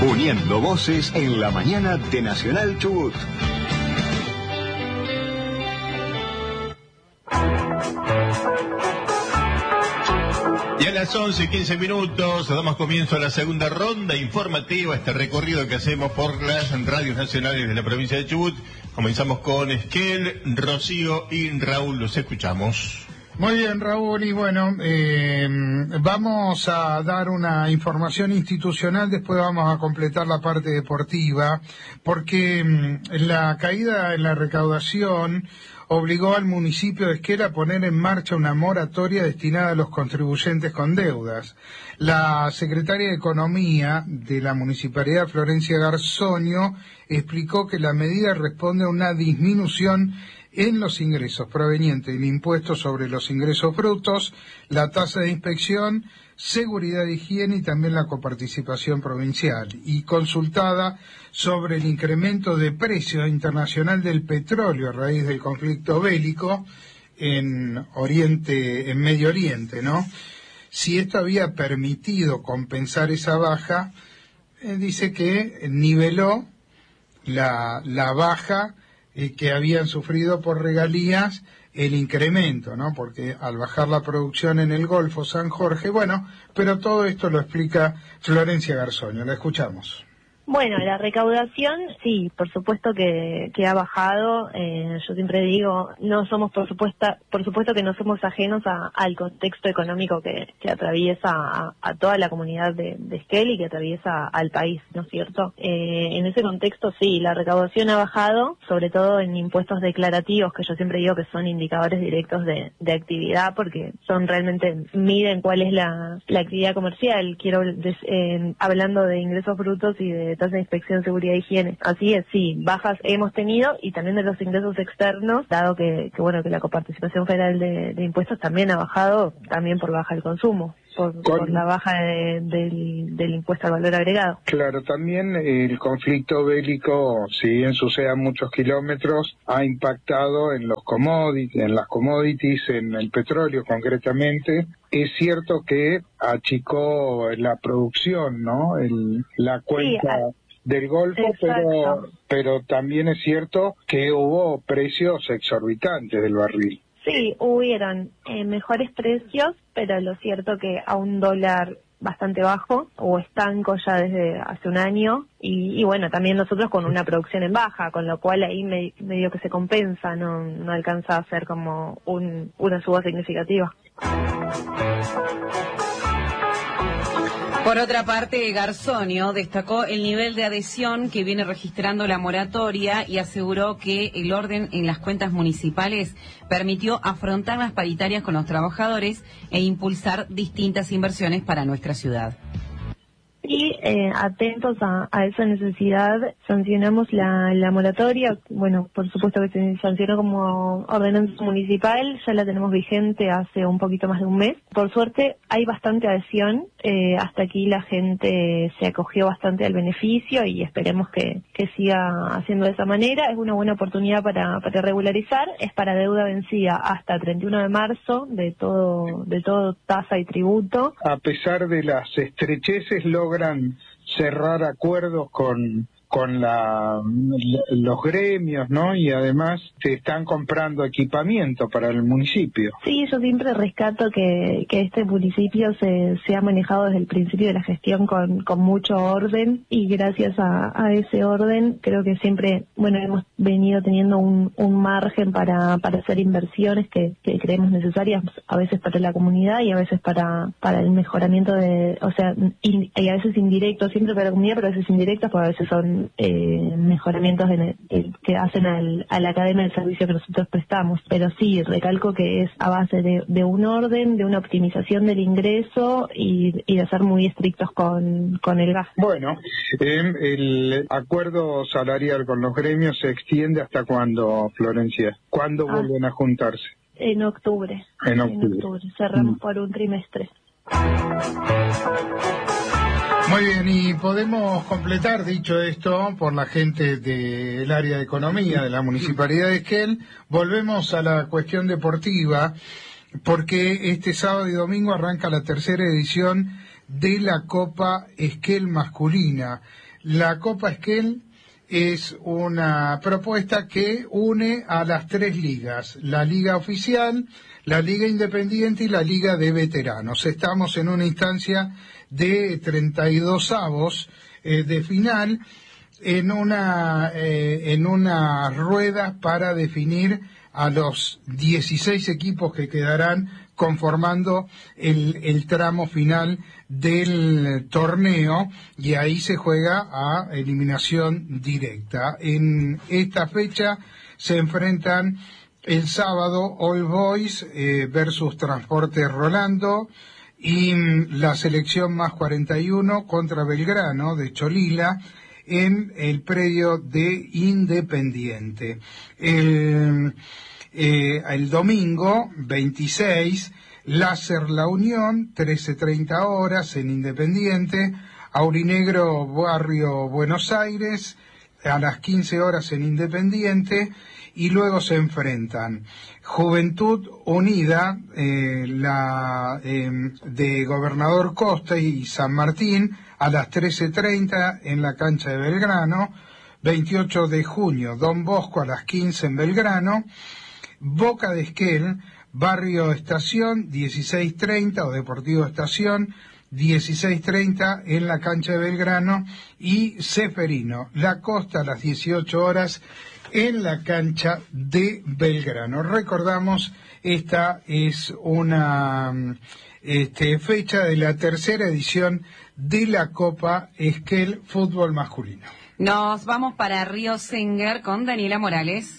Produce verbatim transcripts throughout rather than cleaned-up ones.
Uniendo voces en la mañana de Nacional Chubut. Y a las once y quince minutos damos comienzo a la segunda ronda informativa, este recorrido que hacemos por las radios nacionales de la provincia de Chubut. Comenzamos con Esquel, Rocío y Raúl, los escuchamos. Muy bien, Raúl, y bueno, eh, vamos a dar una información institucional, después vamos a completar la parte deportiva, porque eh, la caída en la recaudación obligó al municipio de Esquel a poner en marcha una moratoria destinada a los contribuyentes con deudas. La secretaria de Economía de la Municipalidad, Florencia Garzonio, explicó que la medida responde a una disminución en los ingresos provenientes del impuesto sobre los ingresos brutos, la tasa de inspección, seguridad e higiene y también la coparticipación provincial. Y consultada sobre el incremento de precio internacional del petróleo a raíz del conflicto bélico en Oriente, en Medio Oriente, ¿no? Si esto había permitido compensar esa baja, eh, dice que niveló la, la baja que habían sufrido por regalías el incremento, ¿no? Porque al bajar la producción en el Golfo San Jorge, bueno, pero todo esto lo explica Florencia Garzonio, la escuchamos. Bueno, la recaudación, sí, por supuesto que, que ha bajado. Eh, yo siempre digo, no somos, por supuesto, por supuesto que no somos ajenos a, al contexto económico que, que atraviesa a, a toda la comunidad de, de Esquel y que atraviesa al país, ¿no es cierto? Eh, en ese contexto, sí, la recaudación ha bajado, sobre todo en impuestos declarativos, que yo siempre digo que son indicadores directos de, de actividad, porque son realmente, miden cuál es la, la actividad comercial. Quiero, eh, hablando de ingresos brutos y de tasa de inspección, seguridad e higiene. Así es, sí, bajas hemos tenido y también de los ingresos externos, dado que, que bueno, que la coparticipación federal de, de impuestos también ha bajado, también por baja del consumo, por, Con... por la baja de, del, del impuesto al valor agregado. Claro, también el conflicto bélico, si bien sucede a muchos kilómetros, ha impactado en los commodities, en las commodities, en el petróleo concretamente. Es cierto que achicó la producción, ¿no? El, la cuenca sí, del Golfo, pero, pero también es cierto que hubo precios exorbitantes del barril. Sí, hubieron eh, mejores precios, pero lo cierto que a un dólar bastante bajo o estanco ya desde hace un año y, y bueno, también nosotros con una producción en baja, con lo cual ahí me, medio que se compensa, no, no alcanza a ser como un, una suba significativa. Por otra parte, Garzonio destacó el nivel de adhesión que viene registrando la moratoria y aseguró que el orden en las cuentas municipales permitió afrontar las paritarias con los trabajadores e impulsar distintas inversiones para nuestra ciudad. Y eh, atentos a, a esa necesidad, sancionamos la, la moratoria. Bueno, por supuesto que se sancionó como ordenanza municipal, ya la tenemos vigente hace un poquito más de un mes. Por suerte hay bastante adhesión, eh, hasta aquí la gente se acogió bastante al beneficio y esperemos que, que siga haciendo de esa manera. Es una buena oportunidad para, para regularizar, es para deuda vencida hasta el treinta y uno de marzo de todo, de todo tasa y tributo. A pesar de las estrecheces, logra cerrar acuerdos con con la, los gremios, ¿no? Y además se están comprando equipamiento para el municipio. Sí, yo siempre rescato que, que este municipio se, se ha manejado desde el principio de la gestión con, con mucho orden y gracias a, a ese orden creo que siempre, bueno, hemos venido teniendo un, un margen para, para hacer inversiones que, que creemos necesarias, a veces para la comunidad y a veces para, para el mejoramiento de, o sea, in, y a veces indirectos, siempre para la comunidad, pero a veces indirectos, porque a veces son Eh, mejoramientos de, de, que hacen al, a la cadena del servicio que nosotros prestamos. Pero sí, recalco que es a base de, de un orden, de una optimización del ingreso y, y de ser muy estrictos con, con el gasto. Bueno, eh, el acuerdo salarial con los gremios se extiende ¿hasta cuándo, Florencia? ¿Cuándo ah, vuelven a juntarse? En octubre. En octubre. En octubre. Cerramos mm. por un trimestre. Muy bien, y podemos completar, dicho esto, por la gente del área de economía de la Municipalidad de Esquel, volvemos a la cuestión deportiva, porque este sábado y domingo arranca la tercera edición de la Copa Esquel masculina. La Copa Esquel es una propuesta que une a las tres ligas, la liga oficial, la liga independiente y la liga de veteranos. Estamos en una instancia de treinta y dos avos eh, de final, en una eh, en una rueda para definir a los dieciséis equipos que quedarán conformando el, el tramo final del torneo, y ahí se juega a eliminación directa. En esta fecha se enfrentan el sábado All Boys eh, versus Transporte Rolando y la selección más cuarenta y uno contra Belgrano de Cholila en el predio de Independiente. El Eh, el domingo veintiséis, Láser La Unión, trece treinta horas en Independiente, Aurinegro Barrio Buenos Aires, a las quince horas en Independiente, y luego se enfrentan Juventud Unida, eh, la eh, de Gobernador Costa y San Martín, a las trece treinta en la cancha de Belgrano, veintiocho de junio, Don Bosco a las quince en Belgrano, Boca de Esquel, Barrio Estación, dieciséis treinta, o Deportivo Estación, dieciséis treinta en la cancha de Belgrano, y Ceferino, La Costa a las dieciocho horas en la cancha de Belgrano. Recordamos, esta es una este, fecha de la tercera edición de la Copa Esquel Fútbol Masculino. Nos vamos para Río Senguer con Daniela Morales.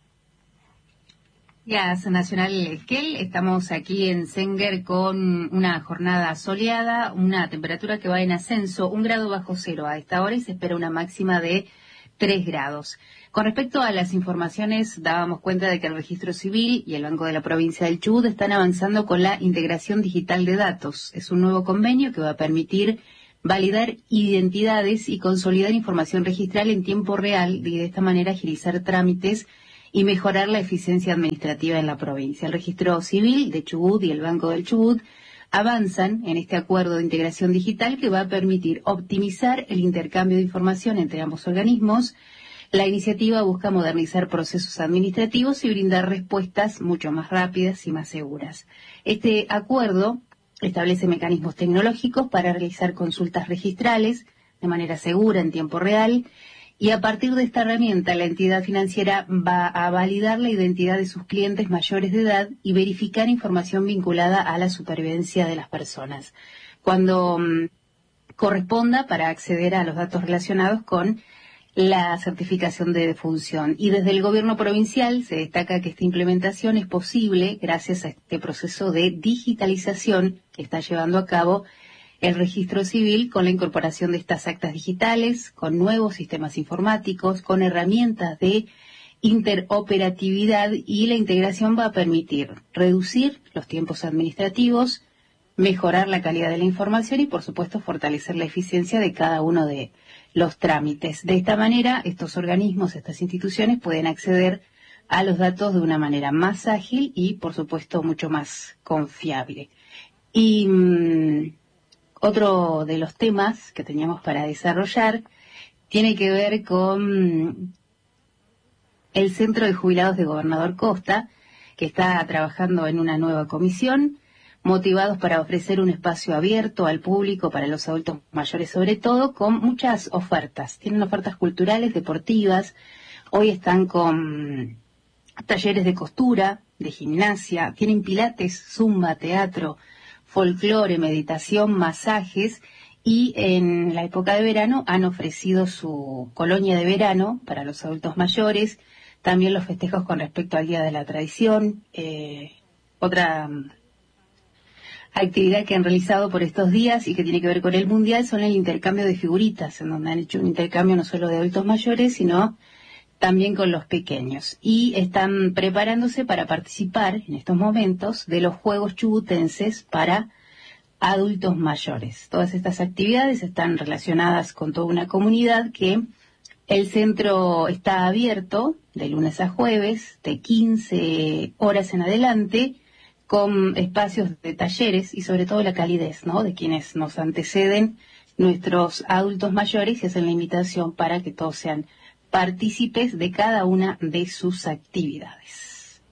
Gracias, Nacional Esquel. Estamos aquí en Senguer con una jornada soleada, una temperatura que va en ascenso, un grado bajo cero a esta hora, y se espera una máxima de tres grados. Con respecto a las informaciones, dábamos cuenta de que el Registro Civil y el Banco de la Provincia del Chubut están avanzando con la integración digital de datos. Es un nuevo convenio que va a permitir validar identidades y consolidar información registral en tiempo real, y de esta manera agilizar trámites y mejorar la eficiencia administrativa en la provincia. El Registro Civil de Chubut y el Banco del Chubut avanzan en este acuerdo de integración digital que va a permitir optimizar el intercambio de información entre ambos organismos. La iniciativa busca modernizar procesos administrativos y brindar respuestas mucho más rápidas y más seguras. Este acuerdo establece mecanismos tecnológicos para realizar consultas registrales de manera segura en tiempo real, y a partir de esta herramienta la entidad financiera va a validar la identidad de sus clientes mayores de edad y verificar información vinculada a la supervivencia de las personas, cuando um, corresponda, para acceder a los datos relacionados con la certificación de defunción. Y desde el gobierno provincial se destaca que esta implementación es posible gracias a este proceso de digitalización que está llevando a cabo el Registro Civil, con la incorporación de estas actas digitales, con nuevos sistemas informáticos, con herramientas de interoperatividad, y la integración va a permitir reducir los tiempos administrativos, mejorar la calidad de la información y, por supuesto, fortalecer la eficiencia de cada uno de los trámites. De esta manera, estos organismos, estas instituciones pueden acceder a los datos de una manera más ágil y, por supuesto, mucho más confiable. Y mmm, otro de los temas que teníamos para desarrollar tiene que ver con el Centro de Jubilados de Gobernador Costa, que está trabajando en una nueva comisión, motivados para ofrecer un espacio abierto al público para los adultos mayores, sobre todo, con muchas ofertas. Tienen ofertas culturales, deportivas. Hoy están con talleres de costura, de gimnasia, tienen pilates, zumba, teatro, folclore, meditación, masajes, y en la época de verano han ofrecido su colonia de verano para los adultos mayores, también los festejos con respecto al Día de la Tradición. Eh, otra actividad que han realizado por estos días y que tiene que ver con el Mundial son el intercambio de figuritas, en donde han hecho un intercambio no solo de adultos mayores, sino también con los pequeños. Y están preparándose para participar en estos momentos de los Juegos Chubutenses para adultos mayores. Todas estas actividades están relacionadas con toda una comunidad que el centro está abierto de lunes a jueves, de quince horas en adelante, con espacios de talleres y sobre todo la calidez, ¿no?, de quienes nos anteceden, nuestros adultos mayores y hacen la invitación para que todos sean partícipes de cada una de sus actividades.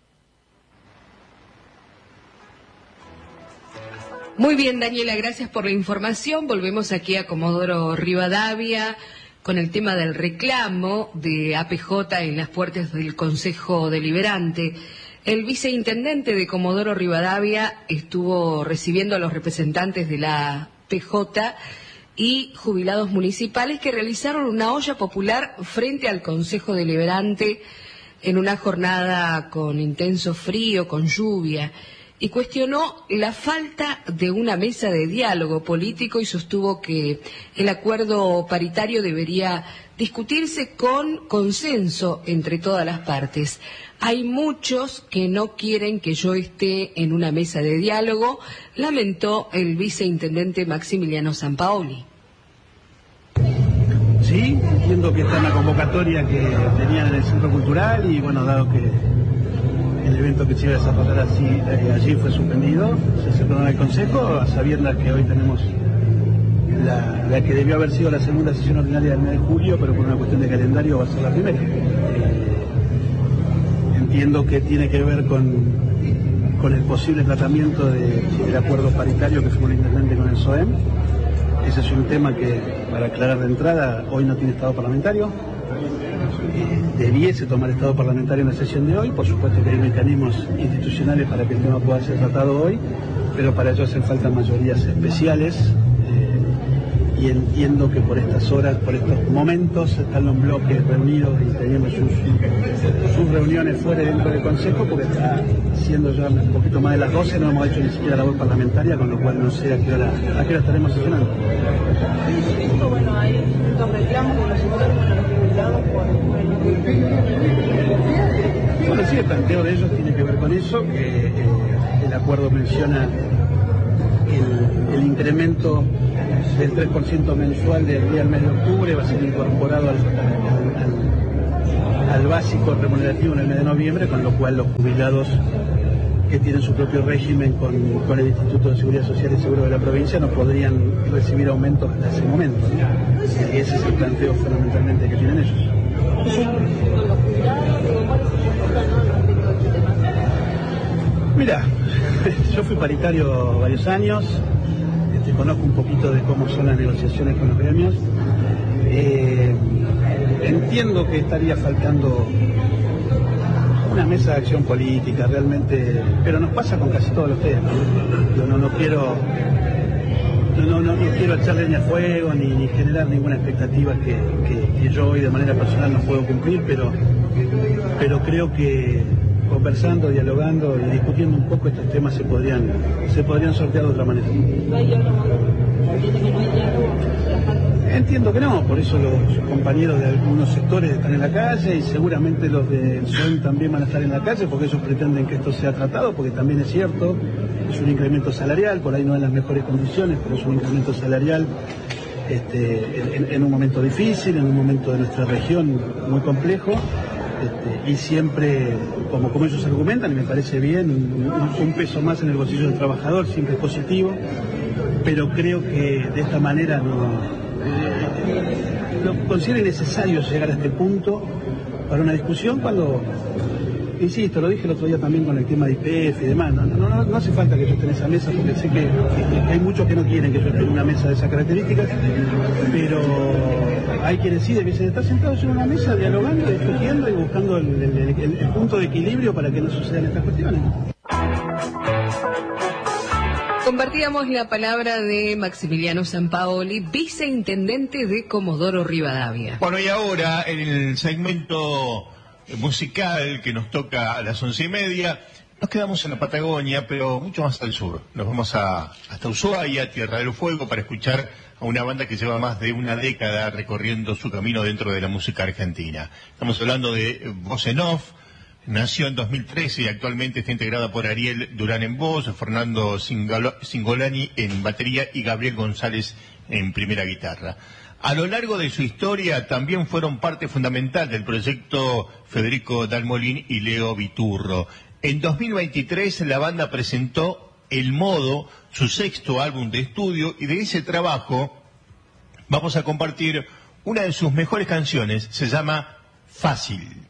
Muy bien, Daniela, gracias por la información. Volvemos aquí a Comodoro Rivadavia con el tema del reclamo de A P J en las puertas del Consejo Deliberante. El viceintendente de Comodoro Rivadavia estuvo recibiendo a los representantes de la A P J y jubilados municipales que realizaron una olla popular frente al Consejo Deliberante en una jornada con intenso frío, con lluvia, y cuestionó la falta de una mesa de diálogo político y sostuvo que el acuerdo paritario debería discutirse con consenso entre todas las partes. Hay muchos que no quieren que yo esté en una mesa de diálogo, lamentó el viceintendente Maximiliano Sampaoli. Sí, entiendo que está en la convocatoria que tenían en el Centro Cultural y bueno, dado que el evento que se iba a desarrollar así, eh, allí fue suspendido, se separó en el Consejo, a sabiendas que hoy tenemos la, la que debió haber sido la segunda sesión ordinaria del mes de julio, pero por una cuestión de calendario va a ser la primera. Eh, entiendo que tiene que ver con, con el posible tratamiento de, del acuerdo paritario que firmó el intendente con el S O E M. Ese es un tema que, para aclarar de entrada, hoy no tiene estado parlamentario. Eh, debiese tomar estado parlamentario en la sesión de hoy. Por supuesto que hay mecanismos institucionales para que el tema pueda ser tratado hoy, pero para ello hacen falta mayorías especiales. Eh, y entiendo que por estas horas, por estos momentos, están los bloques reunidos y teniendo sus, sus reuniones fuera y dentro del Consejo, porque está siendo ya un poquito más de las doce, no hemos hecho ni siquiera labor parlamentaria, con lo cual no sé a qué hora, a qué hora estaremos sesionando. Bueno, hay distintos reclamos de los sectores con los jubilados por el... Bueno, sí, el planteo de ellos tiene que ver con eso, que eh, el acuerdo menciona el, el incremento del tres por ciento mensual del día al mes de octubre, va a ser incorporado al, al, al básico remunerativo en el mes de noviembre, con lo cual los jubilados que tienen su propio régimen con, con el Instituto de Seguridad Social y Seguro de la provincia no podrían recibir aumentos hasta ese momento, ¿no? Y ese es el planteo fundamentalmente que tienen ellos. Mira, yo fui paritario varios años, este, conozco un poquito de cómo son las negociaciones con los gremios. Eh, entiendo que estaría faltando una mesa de acción política, realmente, pero nos pasa con casi todos los temas. Yo no, no quiero no, no, no, no quiero echar leña a fuego ni, ni generar ninguna expectativa que, que, que yo hoy de manera personal no puedo cumplir, pero, pero creo que conversando, dialogando y discutiendo un poco estos temas se podrían, se podrían sortear de otra manera. Entiendo que no, por eso los compañeros de algunos sectores están en la calle y seguramente los del S O E M también van a estar en la calle porque ellos pretenden que esto sea tratado, porque también es cierto, es un incremento salarial, por ahí no en las mejores condiciones, pero es un incremento salarial este, en, en un momento difícil, en un momento de nuestra región muy complejo. Este, y siempre, como, como ellos argumentan, y me parece bien, un, un peso más en el bolsillo del trabajador siempre es positivo, pero creo que de esta manera no, eh, no considero necesario llegar a este punto para una discusión cuando, insisto, lo dije el otro día también con el tema de I P F y demás, no, no, no, no hace falta que yo esté en esa mesa porque sé que, que hay muchos que no quieren que yo esté en una mesa de esas características, pero hay quienes sí debiesen estar sentados en una mesa dialogando, discutiendo y buscando el, el, el, el punto de equilibrio para que no sucedan estas cuestiones. Compartíamos la palabra de Maximiliano Sampaoli, viceintendente de Comodoro Rivadavia. Bueno, y ahora en el segmento musical que nos toca a las once y media, nos quedamos en la Patagonia, pero mucho más al sur. Nos vamos a, hasta Ushuaia, Tierra del Fuego, para escuchar a una banda que lleva más de una década recorriendo su camino dentro de la música argentina. Estamos hablando de Voz en Off. Nació en dos mil trece y actualmente está integrada por Ariel Durán en voz, Fernando Cingolani en batería y Gabriel González en primera guitarra. A lo largo de su historia también fueron parte fundamental del proyecto Federico Dalmolín y Leo Viturro. En dos mil veintitrés la banda presentó El Modo, su sexto álbum de estudio, y de ese trabajo vamos a compartir una de sus mejores canciones, se llama Fácil.